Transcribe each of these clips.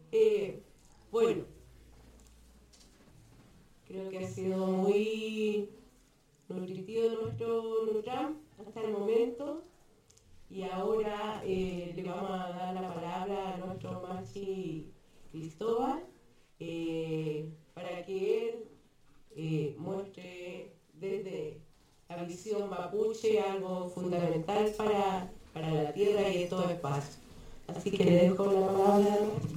Bueno, creo que ha sido muy nutritivo nuestro Nutram hasta el momento. Y ahora le vamos a dar la palabra a nuestro Machi Cristóbal para que él muestre desde la visión mapuche algo fundamental para la tierra y estos espacios. Así que le dejo la palabra.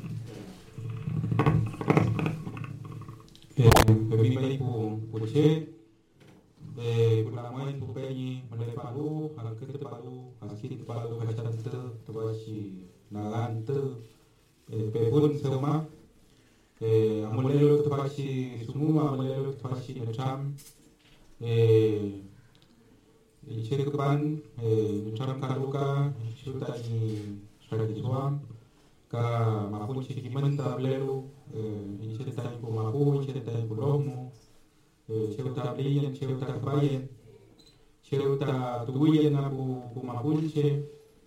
Bimay puche, Pulamoy Pupeñi, Malepalu, Alkitipalu, Askitipalu, Hachantu, Tubashi, Nagantu, Pepun Selma, Amulelo Tubashi Sumu, Amulelo Tubashi Necham, Ichirikuban, Necham Karuka, Shutani Sharadiswam, Ka Mapuche Kimanta Blelu, Ichiritayin Pumapu, Ichiritayin Pulomu, Cheuta Bliyen, Cheuta Bayen, Cheuta Tuyen Abu Mapuche,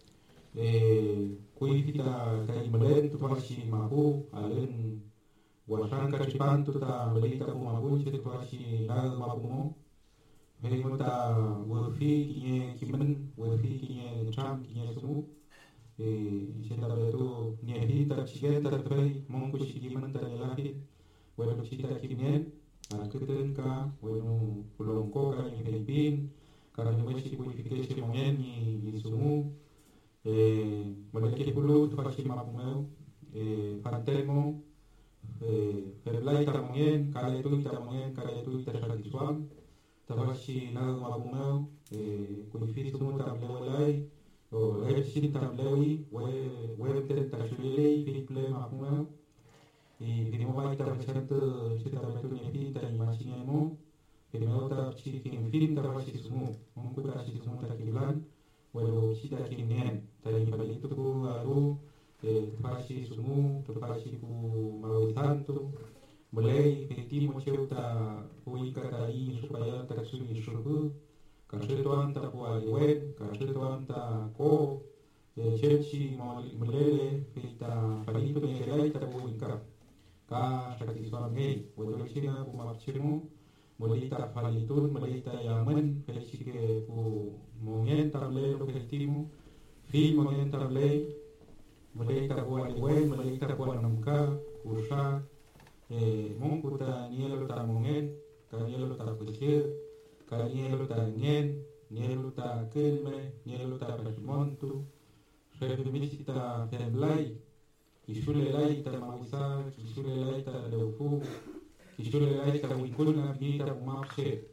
Kuifita Kaimalen, Tuashi Mapu, Alen, Washanka Chipantu, Melita Pumapuche, Tuashi Nag Mapumo, Helimuta Wurfi, Kine Kimen, Wurfi, Kine Cham, Kine Sumu, Cheta Betu, Niehita, Chigeta, Trey, Monkushi Kimanta Yelahi, Welu Chita Kimien, Alketenka, bueno, Puloncoca, ni Filipin, Carameshi, Purification Mongen, ni Sumu, Moleki Pulu, Fashimapumeu, Fantelmo, Herblaita Mongen, Kaletuita Mongen, Kaletuita Shatiswam, Tabashi Nadu Mapumeu, Kuifisumu Tablewelai, o Epsin Tablewi, Webten Tashulei, Filiple Mapumeu. Y tenemos ahí trabajando ciertamente una pinta y machinemo, pero otra chica en fin trabaja sumu, un cuca si sumu taquiblan, o chita quinen, tayi palito ku aru, trabaja sumu, trabaja ku mauritanto, bolei, petimo cheuta, uica tayi supaya taksuni subu, kaseto anta ku aliwen, kaseto anta ko, chelchi molele, pita palito mengerai tabuinka. Ka satisfam hei, wala sila kumapsimu, molita falitun, molita yaman, pelishike ku mongen table lo keltimu, fil mongen table, molita kualiwen, molita kuanamka, kursa, mongkuta nielo ta mongen, ka nielo ta kuchir, ka nielo ta ngen, nielo ta kelme, nielo ta pasmontu, refimisita temblai. Kisule laita mawisa, kisule laita leufu, kisule laita wikulna bita kumapse.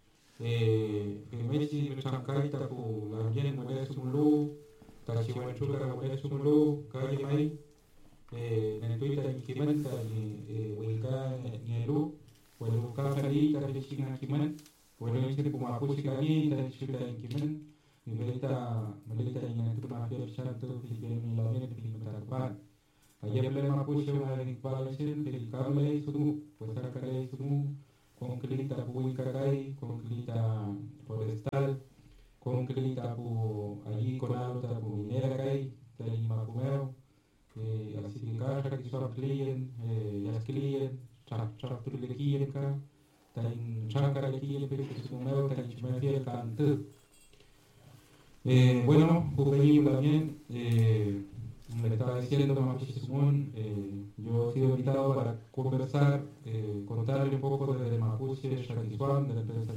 Kemesi chamkaita ku lamjen mole sumulu, tashiwanchula mole sumulu, kaya mai. Nentuita nikimanta ni wika nielu, welu kafari tashinga kiman, welu nisiri kumapusi kani tashuda kiman. Melita ingin itu mafia satu film lainnya di Matapan. Ayam lema push yang balasin dari kale sumu, putar kale sumu, konkrita bui kakai, konkrita forestal, konkrita bu ayi konalo tabu minera kai, dari mapumeo, así que kita klien, yas klien, chap tu klien ka, dari chakara klien pero sumeo dari chumefia kantu. Bueno, Pupeñi también, me estaba diciendo Mapuche Sumón, yo he sido invitado para conversar, contarle un poco desde Mapuche, Shakizuan, de la empresa